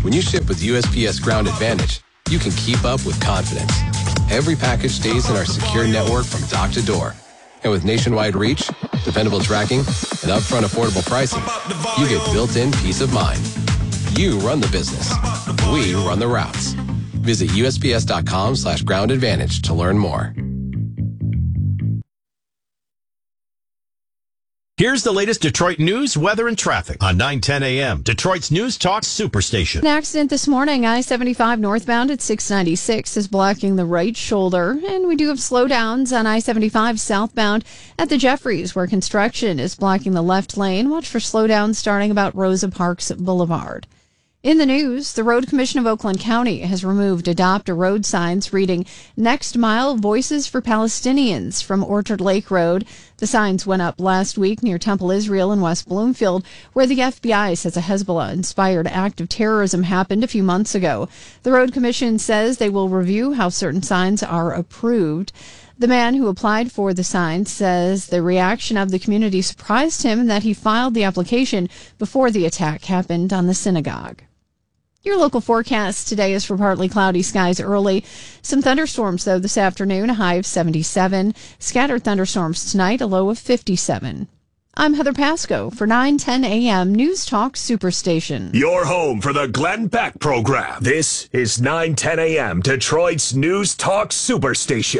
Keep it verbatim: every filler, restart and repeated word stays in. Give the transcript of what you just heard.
When you ship with U S P S Ground Advantage, you can keep up with confidence. Every package stays in our secure network from dock to door. And with nationwide reach, dependable tracking, and upfront affordable pricing, you get built-in peace of mind. You run the business. We run the routes. Visit U S P S dot com slash ground advantage to learn more. Here's the latest Detroit news, weather, and traffic on nine ten A M, Detroit's News Talk Superstation. An accident this morning, I seventy-five northbound at six ninety-six is blocking the right shoulder. And we do have slowdowns on I seventy-five southbound at the Jeffries, where construction is blocking the left lane. Watch for slowdowns starting about Rosa Parks Boulevard. In the news, the Road Commission of Oakland County has removed Adopt a Road signs reading Next Mile Voices for Palestinians from Orchard Lake Road. The signs went up last week near Temple Israel in West Bloomfield, where the F B I says a Hezbollah-inspired act of terrorism happened a few months ago. The Road Commission says they will review how certain signs are approved. The man who applied for the sign says the reaction of the community surprised him and that he filed the application before the attack happened on the synagogue. Your local forecast today is for partly cloudy skies early. Some thunderstorms, though, this afternoon, a high of seventy-seven. Scattered thunderstorms tonight, a low of fifty-seven. I'm Heather Pasco for nine ten A M News Talk Superstation. Your home for the Glenn Beck program. This is nine ten A M Detroit's News Talk Superstation.